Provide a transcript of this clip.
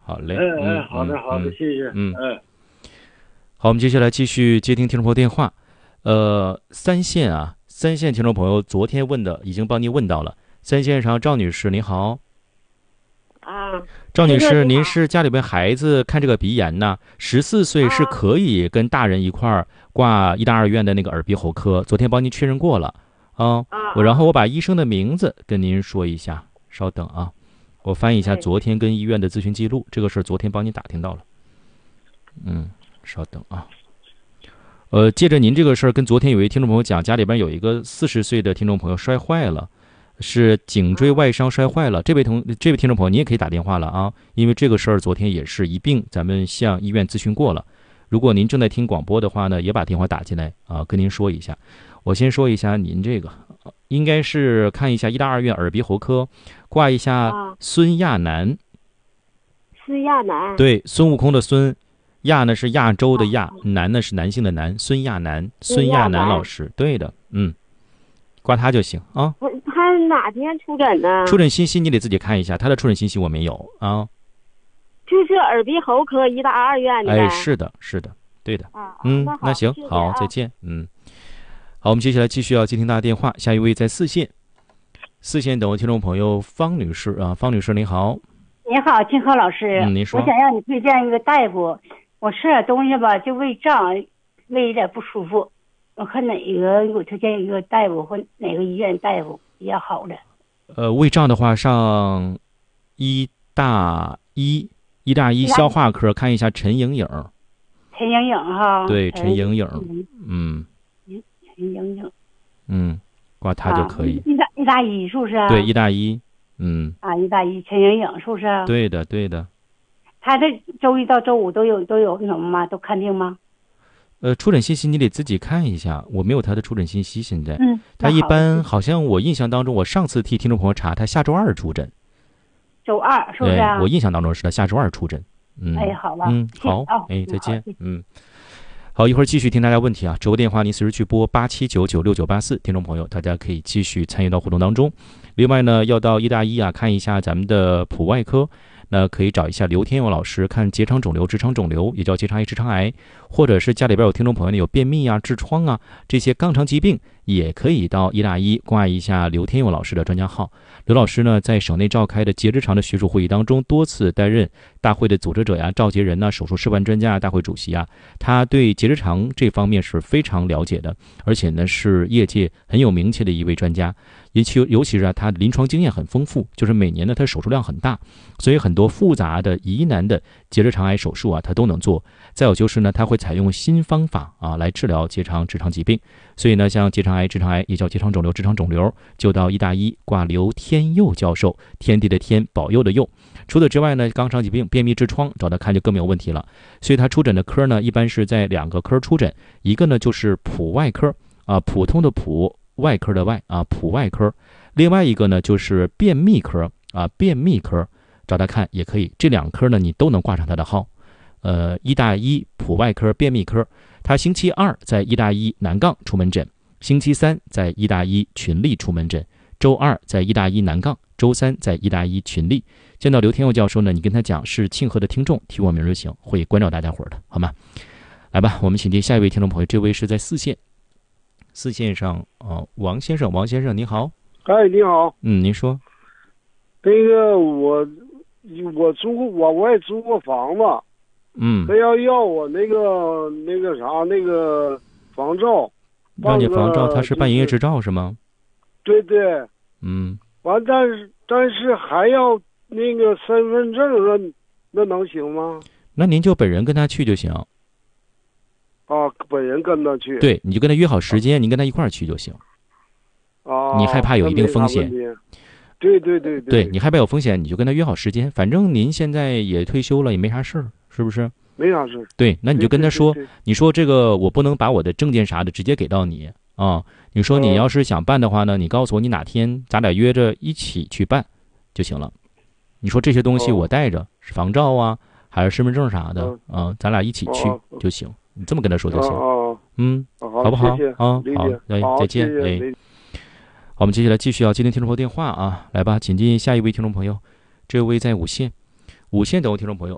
好嘞。 好的好的，谢谢。 好，我们接下来继续接听听众朋友电话。三线听众朋友昨天问的已经帮您问到了。三线上赵女士您好。赵女士，您是家里边孩子看这个鼻炎呢，14岁是可以跟大人一块儿挂医大二院的那个耳鼻喉科，昨天帮您确认过了然后我把医生的名字跟您说一下，稍等啊，我翻译一下昨天跟医院的咨询记录，这个事昨天帮您打听到了。稍等啊。借着您这个事儿，跟昨天有一听众朋友讲，家里边有一个40岁的听众朋友摔坏了，是颈椎外伤摔坏了。这位听众朋友，你也可以打电话了啊，因为这个事儿昨天也是一并咱们向医院咨询过了。如果您正在听广播的话呢，也把电话打进来啊，跟您说一下。我先说一下，您这个应该是看一下医大二院耳鼻喉科，挂一下孙亚楠。 孙亚楠。 对，孙悟空的孙。亚呢是亚洲的亚，男呢是男性的男，孙亚楠老师，对的，挂他就行啊。 他哪天出诊呢？ 出诊信息你得自己看一下，他的出诊信息我没有啊。 就是耳鼻喉科医大二院的。 是的，对的。那行，好，再见。好，我们接下来继续要接听大家电话，下一位在四线等位听众朋友方女士啊，方女士您好。 你好，金河老师。 您说。 我想让你推荐一个大夫。我吃点东西吧，就胃胀，胃有点不舒服。我看哪个给我推荐一个大夫，或哪个医院大夫比较好的。 胃胀的话，上医大一消化科看一下陈莹莹。 陈莹莹哈。 对，陈莹莹。 陈莹莹。 挂他就可以。 医大一是不是？ 对，医大一。 医大一陈莹莹是不是？ 对的。 他这周一到周五都有那什么吗？都看病吗？ 出诊信息你得自己看一下，我没有他的出诊信息现在。他一般好像我印象当中，我上次替听众朋友查，他下周2出诊。 周2是不是？ 对，我印象当中是他下周2出诊。 好了。 好，再见。好，一会儿继续听大家问题啊，直播电话您随时去拨87996984，听众朋友大家可以继续参与到互动当中。另外呢，要到医大一看一下咱们的普外科，那可以找一下刘天佑老师看结肠肿瘤、直肠肿瘤，也叫结肠癌、直肠癌，或者是家里边有听众朋友呢有便秘啊、痔疮啊这些肛肠疾病，也可以到医大一挂一下刘天佑老师的专家号。刘老师呢，在省内召开的结直肠的学术会议当中，多次担任大会的组织者呀、召集人呐、手术示范专家、大会主席啊，他对结直肠这方面是非常了解的，而且呢是业界很有名气的一位专家。尤其是他的临床经验很丰富，就是每年呢他手术量很大，所以很多复杂的疑难的结直肠癌手术啊他都能做。再有就是呢，他会采用新方法来治疗结肠直肠疾病。所以呢，像结肠癌、直肠癌也叫结肠肿瘤、直肠肿瘤，就到医大一挂刘天佑教授，天地的天，保佑的佑。除此之外呢，肛肠疾病、便秘、痔疮找他看就更没有问题了。所以他出诊的科呢，一般是在2个科出诊，一个呢就是普外科普通的普，外科的外普外科，另外一个呢就是便秘科便秘科找他看也可以。这2科呢你都能挂上他的号。医大一普外科便秘科，他星期2在医大一南杠出门诊，星期3在医大一群力出门诊，周2在医大一南杠，周3在医大一群力。见到刘天佑教授呢，你跟他讲是庆贺的听众，提我名就行，会关照大家伙的，好吗？来吧，我们请接下一位听众朋友，这位是在四线上王先生您好。 你好。 您说。 那个我也租过房子。他要我那个房照， 让你房照，他是办营业执照是吗？ 对。完，但是还要那个身份证，那能行吗？ 那您就本人跟他去就行。 本人跟他去。 对，你就跟他约好时间，您跟他一块儿去就行。你害怕有一定风险。对，你害怕有风险，你就跟他约好时间。反正您现在也退休了，也没啥事儿，是不是？ 没啥事。 对，那你就跟他说，你说这个我不能把我的证件啥的直接给到你你说你要是想办的话呢，你告诉我你哪天咱俩约着一起去办就行了。你说这些东西我带着，是房照还是身份证啥的咱俩一起去就行。你这么跟他说就行。好不好？ 谢谢好，再见。好，我们接下来继续要接听听众朋友电话来吧，请进下一位听众朋友，这位在5线等位听众朋友，